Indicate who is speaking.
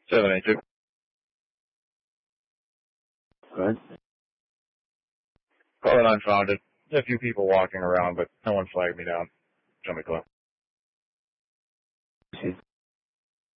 Speaker 1: 782.
Speaker 2: Go ahead.
Speaker 1: Caller line found it. A few people walking around, but no one flagged me down. Show me close.